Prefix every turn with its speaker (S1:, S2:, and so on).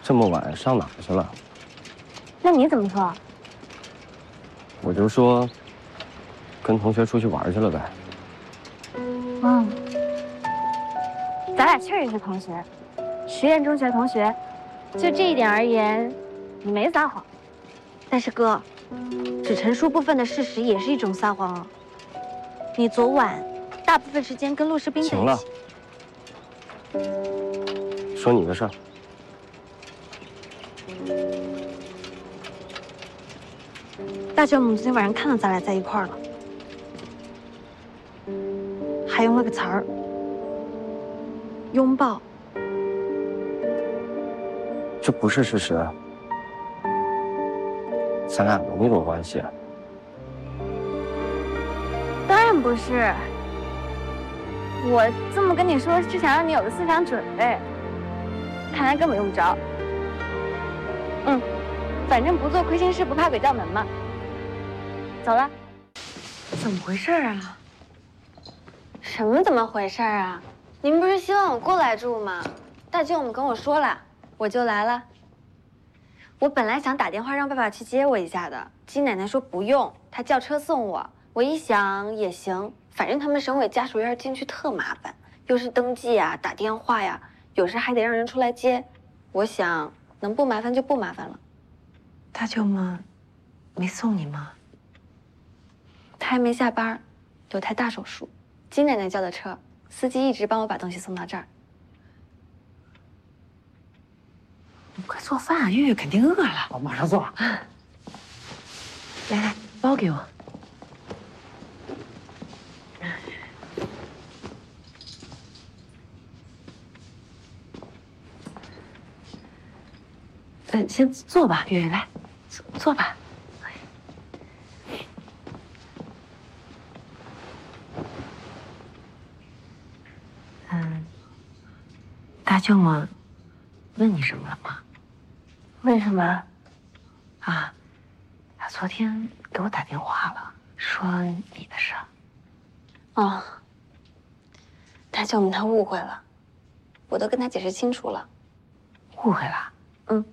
S1: 这么晚上哪去了？
S2: 那你怎么说？
S1: 我就说，跟同学出去玩去了呗。
S2: 嗯，咱俩确实是同学，实验中学同学，就这一点而言，你没撒谎。但是哥，只陈述部分的事实也是一种撒谎啊。你昨晚大部分时间跟陆士兵在一起。
S1: 行了，说你的事儿。
S2: 大舅母昨天晚上看到咱俩在一块儿了，还用了个词儿“拥抱”。
S1: 这不是事实，咱俩没那种关系。
S2: 当然不是，我这么跟你说是想让你有个思想准备，看来根本用不着。反正不做亏心事，不怕鬼叫门嘛。走了。
S3: 怎么回事啊？
S2: 什么怎么回事啊？你们不是希望我过来住吗？大舅母跟我说了，我就来了。我本来想打电话让爸爸去接我一下的，金奶奶说不用，她叫车送我。我一想也行，反正他们省委家属院进去特麻烦，又是登记啊、打电话呀，有时还得让人出来接。我想能不麻烦就不麻烦了。
S3: 大舅妈没送你吗？
S2: 她还没下班，有台大手术，金奶奶叫的车，司机一直帮我把东西送到这儿。
S3: 你快做饭啊，月月肯定饿了。
S1: 我马上做。
S3: 来来，包给我。先坐吧，月月来，坐吧。大舅妈问你什么了吗？
S2: 为什么？
S3: 啊，他昨天给我打电话了，说你的事儿。
S2: 哦，大舅母她误会了，我都跟她解释清楚了。
S3: 误会了？